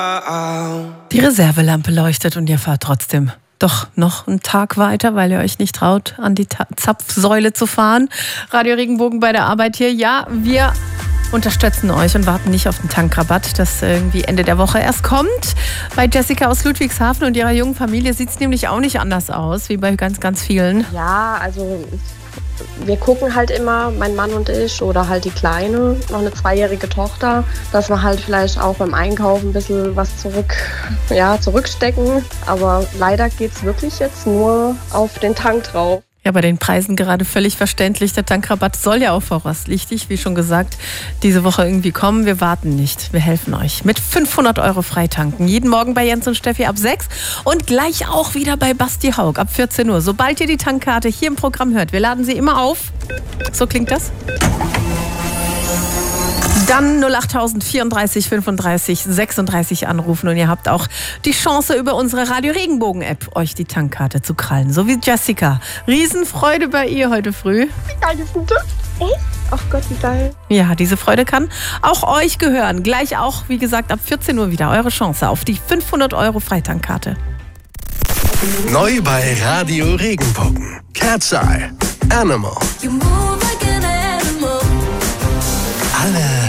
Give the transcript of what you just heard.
Die Reservelampe leuchtet und ihr fahrt trotzdem doch noch einen Tag weiter, weil ihr euch nicht traut, an die Zapfsäule zu fahren. Radio Regenbogen bei der Arbeit hier. Ja, wir unterstützen euch und warten nicht auf den Tankrabatt, das irgendwie Ende der Woche erst kommt. Bei Jessica aus Ludwigshafen und ihrer jungen Familie sieht es nämlich auch nicht anders aus, wie bei ganz, ganz vielen. Ja, also wir gucken halt immer, mein Mann und ich oder halt die Kleine, noch eine 2-jährige Tochter, dass wir halt vielleicht auch beim Einkaufen ein bisschen was zurückstecken. Aber leider geht es wirklich jetzt nur auf den Tank drauf. Ja, bei den Preisen gerade völlig verständlich. Der Tankrabatt soll ja auch voraussichtlich, wie schon gesagt, diese Woche irgendwie kommen. Wir warten nicht. Wir helfen euch mit 500 € freitanken. Jeden Morgen bei Jens und Steffi ab 6 und gleich auch wieder bei Basti Haug ab 14 Uhr. Sobald ihr die Tankkarte hier im Programm hört, wir laden sie immer auf. So klingt das. Dann 08000 34 35 36 anrufen und ihr habt auch die Chance, über unsere Radio Regenbogen App euch die Tankkarte zu krallen. So wie Jessica. Riesenfreude bei ihr heute früh. Wie geil ist denn das? Echt? Ach Gott, wie geil. Ja, diese Freude kann auch euch gehören. Gleich auch, wie gesagt, ab 14 Uhr wieder eure Chance auf die 500 € Freitankkarte. Neu bei Radio Regenbogen. Cat's Eye. Animal. Alle